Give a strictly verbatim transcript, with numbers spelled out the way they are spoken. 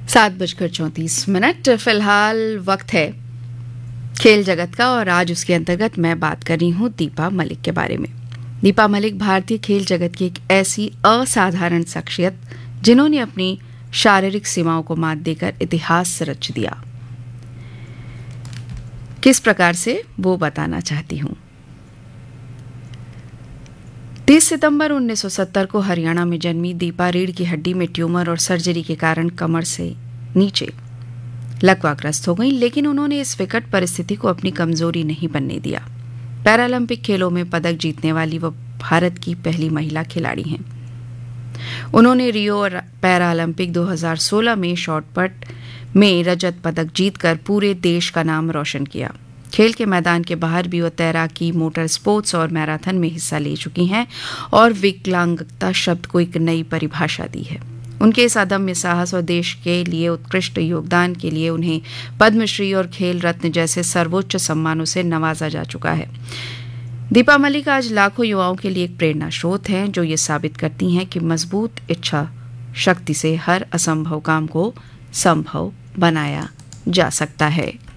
सात बजकर चौंतीस मिनट फिलहाल वक्त है खेल जगत का, और आज उसके अंतर्गत मैं बात कर रही हूँ दीपा मलिक के बारे में। दीपा मलिक भारतीय खेल जगत की एक ऐसी असाधारण शख्सियत जिन्होंने अपनी शारीरिक सीमाओं को मात देकर इतिहास रच दिया। किस प्रकार से वो बताना चाहती हूँ। तीस सितंबर उन्नीस सौ सत्तर को हरियाणा में जन्मी दीपा रीढ़ की हड्डी में ट्यूमर और सर्जरी के कारण कमर से नीचे लकवाग्रस्त हो गई, लेकिन उन्होंने इस विकट परिस्थिति को अपनी कमजोरी नहीं बनने दिया। पैरालंपिक खेलों में पदक जीतने वाली वो भारत की पहली महिला खिलाड़ी हैं। उन्होंने रियो और पैरालंपिक दो हज़ार सोलह में शॉटपट में रजत पदक जीतकर पूरे देश का नाम रोशन किया। खेल के मैदान के बाहर भी वो तैराकी, मोटर स्पोर्ट्स और मैराथन में हिस्सा ले चुकी हैं और विकलांगता शब्द को एक नई परिभाषा दी है। उनके इस अदम्य साहस और देश के लिए उत्कृष्ट योगदान के लिए उन्हें पद्मश्री और खेल रत्न जैसे सर्वोच्च सम्मानों से नवाजा जा चुका है। दीपा मलिक आज लाखों युवाओं के लिए एक प्रेरणा स्रोत हैं, जो ये साबित करती हैं कि मजबूत इच्छा शक्ति से हर असंभव काम को संभव बनाया जा सकता है।